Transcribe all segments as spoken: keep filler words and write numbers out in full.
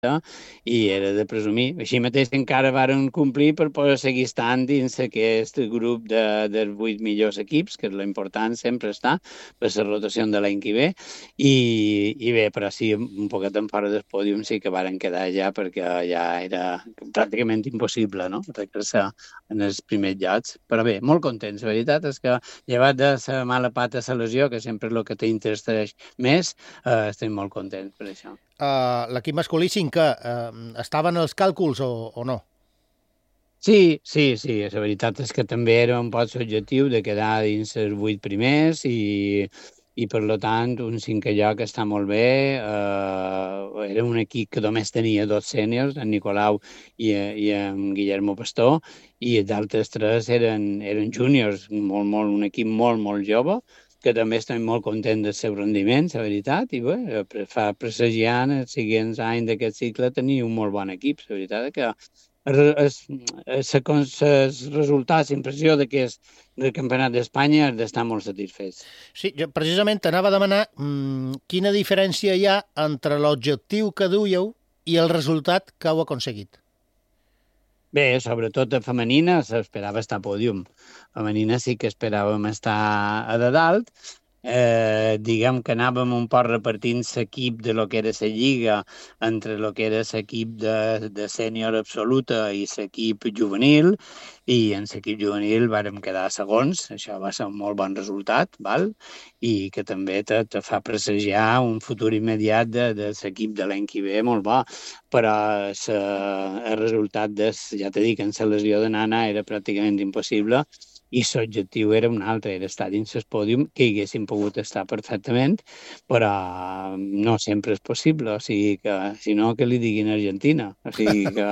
i era de presumir. Així mateix encara varen complir per poder seguir estant dins aquest grup de, dels vuit millors equips, que és l'important sempre està per la rotació de l'any que ve, i, i bé, però sí, un poquet en fora del pòdium sí que varen quedar ja, perquè ja era pràcticament impossible, no?, regressar en els primers llocs. Però bé, molt contents. La veritat és que, llevat de la mala pata de la lesió, que sempre és el que t'interessa més, eh, estem molt contents per això. Uh, l'equip masculí cinquè, uh, estaven els càlculs o, o no? Sí, sí, sí, la veritat és que també era un poc l'objectiu de quedar dins els vuit primers i, i per tant un cinquè lloc està molt bé. Uh, era un equip que només tenia dos sèniors, en Nicolau i, i en Guillermo Pastor, i els altres tres eren, eren júniors, molt, molt, un equip molt, molt jove, que també estem molt contents del seu rendiment, la veritat, i bé, fa presagiar en els següents anys d'aquest cicle tenir un molt bon equip. La veritat és que els resultats, la impressió d'aquest del Campionat d'Espanya és d'estar molt satisfets. Sí, jo precisament t'anava a demanar mmm, quina diferència hi ha entre l'objectiu que duieu i el resultat que heu aconseguit. Bé, sobretot a femenina s'esperava estar a pòdium. Femenina sí que esperàvem estar a de dalt. Eh, diguem que anàvem un poc repartint l'equip de lo que era la lliga entre lo que era l'equip de, de sènior absoluta i l'equip juvenil, i en l'equip juvenil vàrem quedar segons. Això va ser un molt bon resultat, val? I que també te, te fa presagiar un futur immediat de, de l'equip de l'any que ve molt bo, però sa, el resultat de, ja t'he dit, en la lesió de Nana era pràcticament impossible, i l'objectiu era un altre, era estar dins el pòdium, que hi haguéssim pogut estar perfectament, però no sempre és possible, o sigui que, si no, que li diguin a Argentina, o sigui que...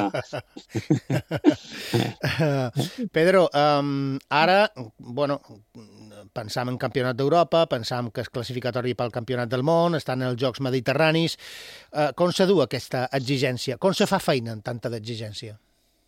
Pedro, um, ara, bueno, pensam en campionat d'Europa, pensam que és classificatori pel campionat del món, estan els Jocs Mediterranis. Uh, com se du aquesta exigència? Com se fa feina en tanta d'exigència?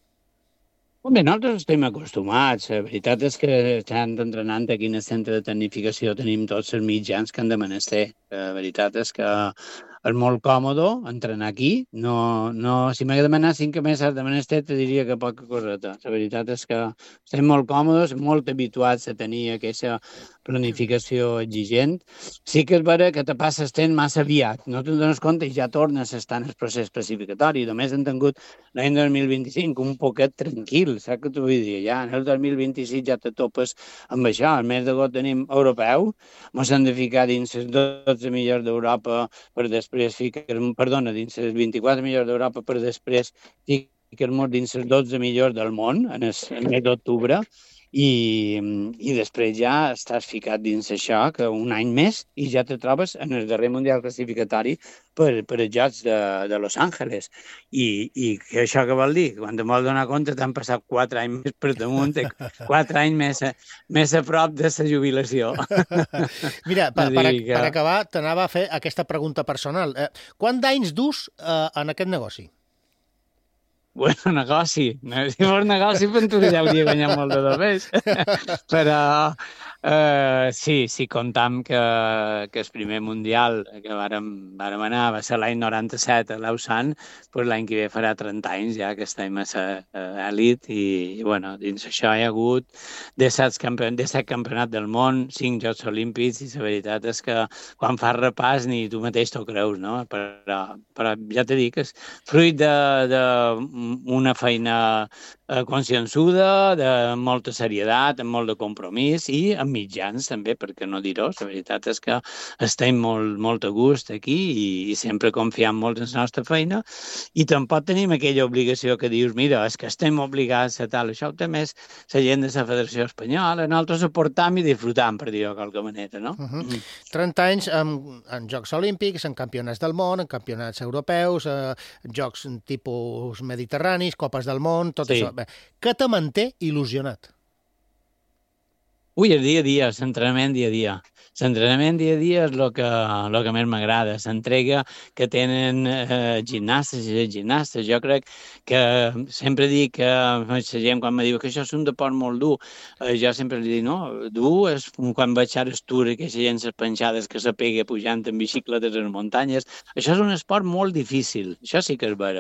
Bé, nosaltres estem acostumats. La veritat és que estant entrenant aquí en el centre de tecnificació tenim tots els mitjans que han de menester. La veritat és que és molt còmode entrenar aquí. No, no, si m'hagués demanat que més has de menester, te diria que poca coseta. La veritat és que estem molt còmodes, molt habituats a tenir aquesta planificació exigent. Sí que és vera que te passes temps massa aviat. No te'n dones compte i ja tornes a estar en el procés classificatori. Només hem tingut l'any dos mil vint-i-cinc un poquet tranquil, saps què t'ho vull dir? Ja en el dos mil vint-i-sis ja te topes amb això. El mes d'agost tenim europeu, ens hem de ficar dins els dotze millors d'Europa per després ficar, perdona, dins els vint-i-quatre millors d'Europa per després ficar-nos dins els dotze millors del món en el, el mes d'octubre. I, i després ja estàs ficat dins això, que un any més, i ja te trobes en el darrer Mundial classificatori per, per els Jocs de, de Los Angeles. I, i que això què vol dir? Quan te vols donar compte t'han passat quatre anys més per damunt, quatre anys més a, més a prop de la jubilació. Mira, per, per, que... per acabar, t'anava a fer aquesta pregunta personal. Eh, quant d'anys dus eh, en aquest negoci? Bueno, negoci. Si fos negoci, pues tu ja hauria guanyat molt de més. Però uh, sí, sí, comptam que, que el primer mundial que vàrem, vàrem anar va ser l'any noranta-set a Lausanne, pues l'any que ve farà trenta anys ja que estem a l'elit i, i bueno, dins això hi ha hagut disset campionats campionat del món, cinc Jocs Olímpics, i la veritat és que quan fas repàs ni tu mateix t'ho creus, no? Però, però ja t'he dit que és fruit de, de una feina eh, consciençuda, de molta serietat, amb molt de compromís i amb mitjans també, perquè no dir-ho. La veritat és que estem molt, molt a gust aquí i, i sempre confiem molt en la nostra feina, i tampoc tenim aquella obligació que dius, mira, és que estem obligats a tal. Això també és la gent de la Federació Espanyola, nosaltres suportam i disfrutam, per dir-ho de qualque manera, no? Uh-huh. Mm. trenta anys en, en Jocs Olímpics, en campionats del món, en campionats europeus, eh, jocs tipus mediterranis, copes del món, tot sí. Això. Bé, què te manté il·lusionat? Ui, el dia a dia, l'entrenament dia a dia. L'entrenament dia a dia és el que, el que més m'agrada, l'entrega que tenen eh, gimnastes i gimnastes. Jo crec que sempre dic que la gent quan me diu que això és un deport molt dur, eh, jo sempre li dic, no, dur és quan vaig a Astúries, que la gent les penjades que se pega pujant en bicicletes a les muntanyes. Això és un esport molt difícil, això sí que és vera.